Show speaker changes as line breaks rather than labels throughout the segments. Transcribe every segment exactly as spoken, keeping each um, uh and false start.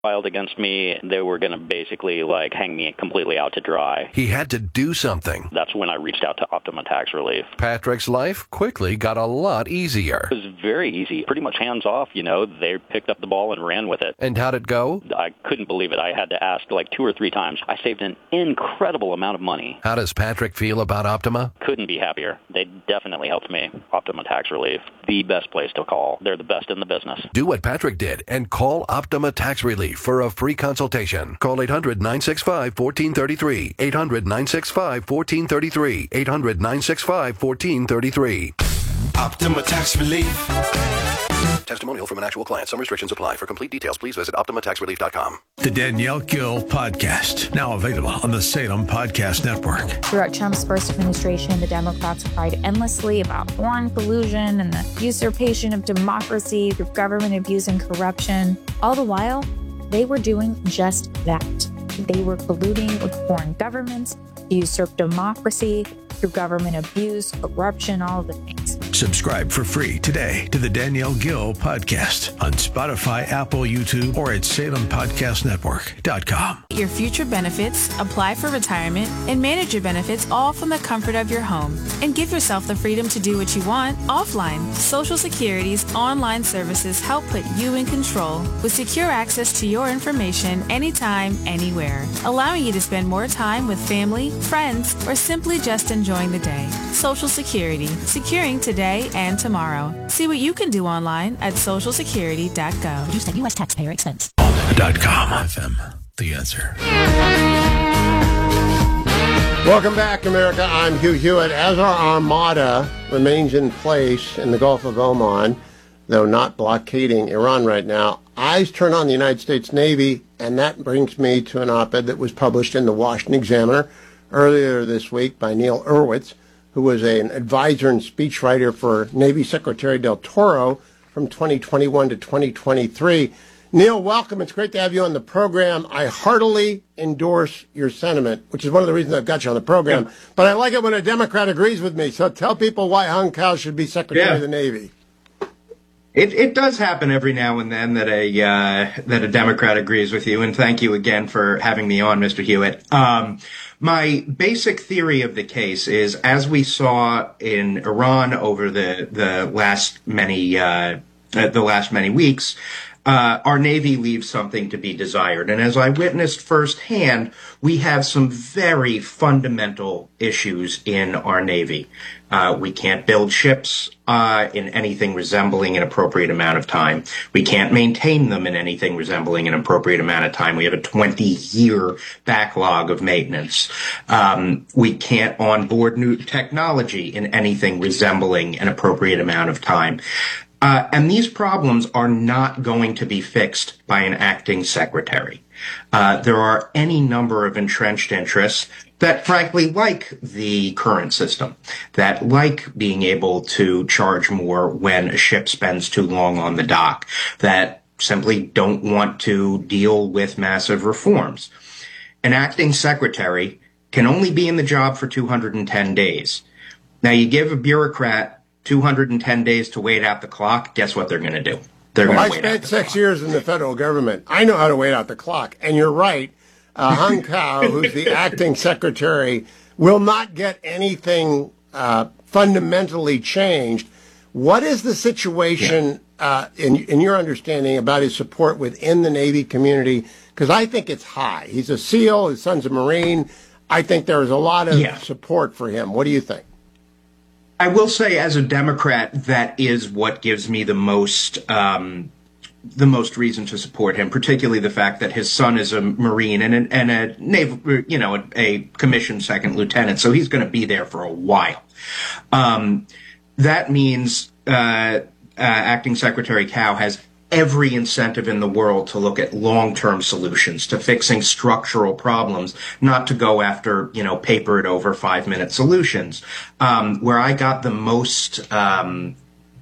filed against me. They were going to basically like hang me completely out to dry.
He had to do something.
That's when I reached out to Optima Tax Relief.
Patrick's life quickly got a lot easier.
It was very easy, pretty much hands off, you know. They picked up the ball and ran with it.
And how'd it go?
I couldn't believe it. I had to ask like two or three times. I saved an incredible amount of money.
How does Patrick feel about Optima?
Couldn't be happier. They definitely helped me. Optima Tax Relief, the best place to call. They're the best in the business.
Do what Patrick did and call Optima Tax Relief for a free consultation. Call eight hundred, nine six five, one four three three. eight hundred, nine six five, one four three three. eight hundred, nine six five, one four three three.
Optima Tax Relief.
Testimonial from an actual client. Some restrictions apply. For complete details, please visit Optima Tax Relief dot com.
The Danielle Gill Podcast, now available on the Salem Podcast Network.
Throughout Trump's first administration, the Democrats cried endlessly about foreign collusion and the usurpation of democracy through government abuse and corruption. All the while, they were doing just that. They were colluding with foreign governments to usurp democracy through government abuse, corruption, all of the things.
Subscribe for free today to the Danielle Gill Podcast on Spotify, Apple, YouTube, or at Salem Podcast Network dot com.
Your future benefits, apply for retirement, and manage your benefits all from the comfort of your home. And give yourself the freedom to do what you want offline. Social Security's online services help put you in control with secure access to your information anytime, anywhere, allowing you to spend more time with family, friends, or simply just enjoying the day. Social Security, securing today and tomorrow. See what you can do online at social security dot gov.
Produced at U S taxpayer expense.
Dot com F M, the answer.
Welcome back, America. I'm Hugh Hewitt. As our armada remains in place in the Gulf of Oman, though not blockading Iran right now, eyes turn on the United States Navy, and that brings me to an op-ed that was published in the Washington Examiner earlier this week by Neil Erwitz, who was an advisor and speechwriter for Navy Secretary Del Toro from twenty twenty-one to twenty twenty-three. Neil, welcome. It's great to have you on the program. I heartily endorse your sentiment, which is one of the reasons I've got you on the program. Yeah. But I like it when a Democrat agrees with me. So tell people why Hung Kao should be Secretary yeah. of the Navy.
It it does happen every now and then that a uh, that a Democrat agrees with you, and thank you again for having me on, Mister Hewitt. Um, my basic theory of the case is, as we saw in Iran over the the last many uh, the last many weeks, uh, our Navy leaves something to be desired. And as I witnessed firsthand, we have some very fundamental issues in our Navy. Uh, we can't build ships uh, in anything resembling an appropriate amount of time. We can't maintain them in anything resembling an appropriate amount of time. We have a twenty-year backlog of maintenance. Um, we can't onboard new technology in anything resembling an appropriate amount of time. Uh, and these problems are not going to be fixed by an acting secretary. Uh, there are any number of entrenched interests that frankly like the current system, that like being able to charge more when a ship spends too long on the dock, that simply don't want to deal with massive reforms. An acting secretary can only be in the job for two hundred ten days. Now, you give a bureaucrat two hundred ten days to wait out the clock, guess what they're going to do? They're
well,
going to
I
wait out
spent
the
six
clock.
years in the federal government. I know how to wait out the clock. And you're right. Uh, Hung Kao, who's the acting secretary, will not get anything uh, fundamentally changed. What is the situation, yeah. uh, in, in your understanding, about his support within the Navy community? Because I think it's high. He's a SEAL. His son's a Marine. I think there is a lot of yeah. support for him. What do you think?
I will say, as a Democrat, that is what gives me the most um, the most reason to support him, particularly the fact that his son is a Marine and a, and a naval, you know, a, a commissioned second lieutenant, so he's going to be there for a while. Um, that means uh, uh, Acting Secretary Kao has every incentive in the world to look at long-term solutions to fixing structural problems, not to go after, you know, papered over five-minute solutions. Um, where I got the most um,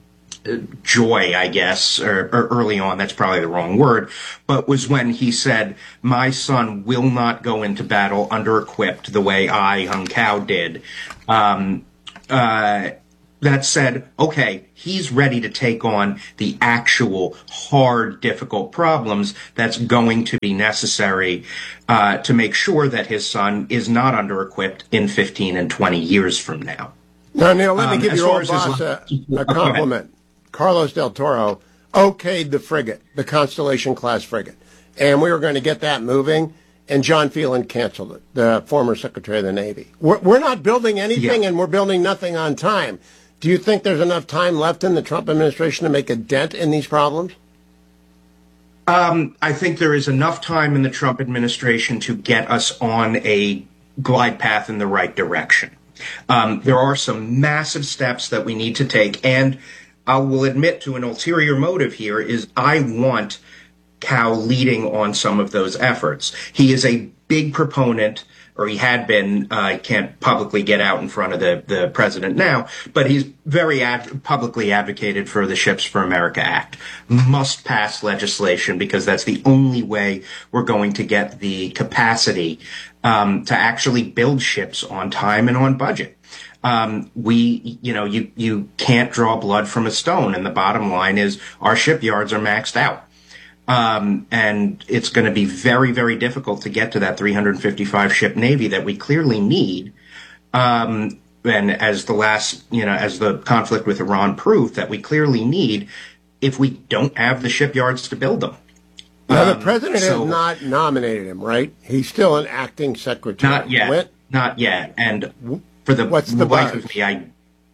joy, I guess, or, or early on, that's probably the wrong word, but was when he said, my son will not go into battle under-equipped the way I, Hung Kao, did. Um, uh, that said, okay, he's ready to take on the actual hard, difficult problems that's going to be necessary uh, to make sure that his son is not under-equipped in fifteen and twenty years from now.
Now, Neil, let me
Um,
give
as
your
far
old
as his
boss
la-
a, a compliment. Carlos Del Toro okayed the frigate, the Constellation-class frigate, and we were going to get that moving, and John Phelan canceled it, the former Secretary of the Navy. We're, we're not building anything,
Yeah.
and we're building nothing on time. Do you think there's enough time left in the Trump administration to make a dent in these problems?
Um, I think there is enough time in the Trump administration to get us on a glide path in the right direction. Um, there are some massive steps that we need to take, and I will admit to an ulterior motive here is I want Cal leading on some of those efforts. He is a big proponent, or he had been, I uh, can't publicly get out in front of the, the president now, but he's very ad- publicly advocated for the Ships for America Act. Must pass legislation because that's the only way we're going to get the capacity um, to actually build ships on time and on budget. Um, we, you know, you, you can't draw blood from a stone. And the bottom line is our shipyards are maxed out. Um, and it's going to be very, very difficult to get to that three hundred fifty-five ship Navy that we clearly need. Um, and as the last, you know, as the conflict with Iran proved, that we clearly need if we don't have the shipyards to build them.
Now, the
Um,
president
so-
has not nominated him, right? He's still an acting secretary.
Not yet.
When-
Not yet. And for the,
What's the
life
buzz?
of me, I,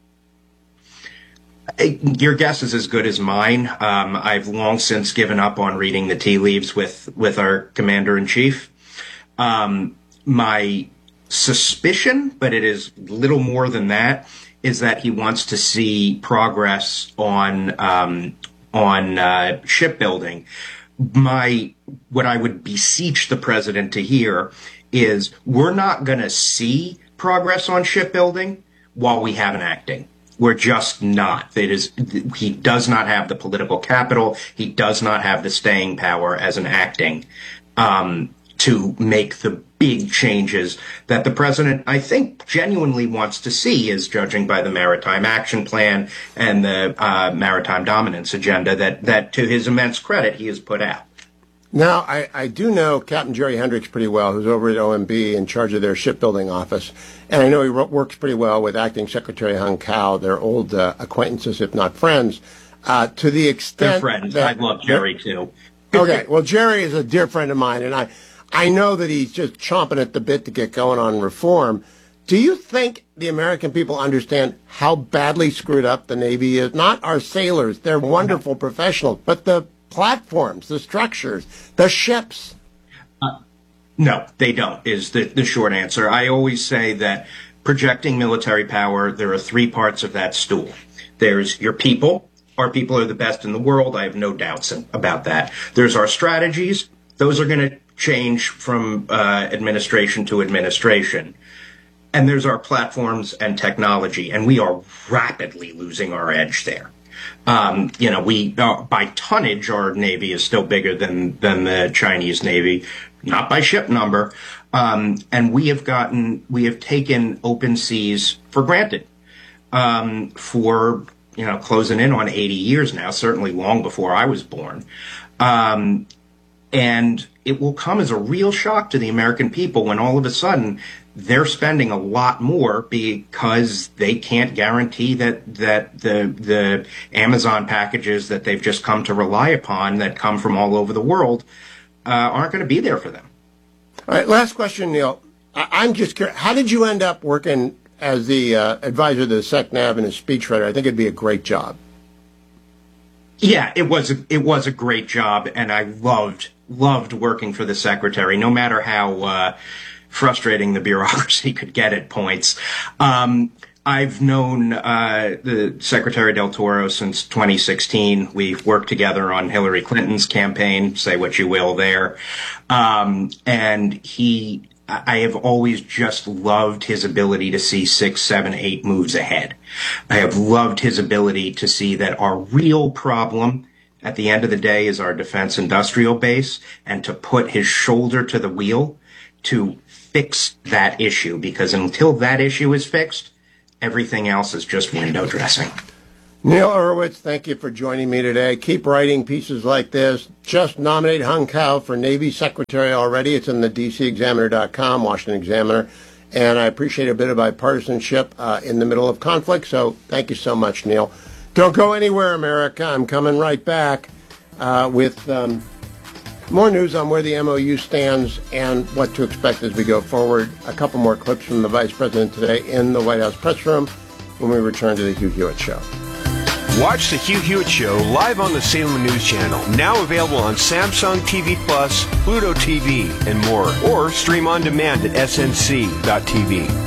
I, your guess is as good as mine. Um, I've long since given up on reading the tea leaves with, with our commander in chief. Um, my suspicion, but it is little more than that, is that he wants to see progress on um, on uh, shipbuilding. My what I would beseech the president to hear is we're not going to see progress on shipbuilding while we have an acting. We're just not. It is, he does not have the political capital. He does not have the staying power as an acting um, to make the big changes that the president, I think, genuinely wants to see, is judging by the Maritime Action Plan and the uh, Maritime Dominance Agenda that, that, to his immense credit, he has put out.
Now, I, I do know Captain Jerry Hendricks pretty well, who's over at O M B in charge of their shipbuilding office. And I know he ro- works pretty well with Acting Secretary Hung Cao. They're old uh, acquaintances, if not friends. Uh, to the extent
They're friends.
that...
I love Jerry, too.
Okay, well, Jerry is a dear friend of mine, and I, I know that he's just chomping at the bit to get going on reform. Do you think the American people understand how badly screwed up the Navy is? Not our sailors. They're wonderful professionals, but the platforms, the structures, the ships.
Uh, no, they don't, is the, the short answer. I always say that projecting military power, there are three parts of that stool. There's your people. Our people are the best in the world. I have no doubts about that. There's our strategies. Those are going to change from uh, administration to administration. And there's our platforms and technology, and we are rapidly losing our edge there. Um, you know, we uh, by tonnage, our Navy is still bigger than than the Chinese Navy, not by ship number. Um, and we have gotten, we have taken open seas for granted um, for, you know, closing in on eighty years now, certainly long before I was born. Um, and it will come as a real shock to the American people when all of a sudden they're spending a lot more because they can't guarantee that, that the, the Amazon packages that they've just come to rely upon that come from all over the world uh, aren't going to be there for them.
All right, last question, Neil. I- I'm just curious, how did you end up working as the uh, advisor to the SecNav and a speechwriter? I think it'd be a great job.
Yeah, it was a, it was a great job, and I loved loved working for the secretary, no matter how uh, frustrating the bureaucracy could get at points. Um, I've known uh, the Secretary Del Toro since twenty sixteen. We've worked together on Hillary Clinton's campaign, say what you will there. Um, and he, I have always just loved his ability to see six, seven, eight moves ahead. I have loved his ability to see that our real problem at the end of the day is our defense industrial base, and to put his shoulder to the wheel to fix that issue, because until that issue is fixed, Everything else is just window dressing.
Neil Urwitz, thank you for joining me today. Keep writing pieces like this. Just nominate Hung Kao for Navy Secretary already. It's in the D C Examiner dot com, Washington Examiner. And I appreciate a bit of bipartisanship uh, in the middle of conflict. So thank you so much, Neil. Don't go anywhere, America. I'm coming right back uh, with um, more news on where the M O U stands and what to expect as we go forward. A couple more clips from the Vice President today in the White House press room when we return to the Hugh Hewitt Show.
Watch the Hugh Hewitt Show live on the Salem News Channel, now available on Samsung T V Plus, Pluto T V, and more, or stream on demand at S N C dot T V.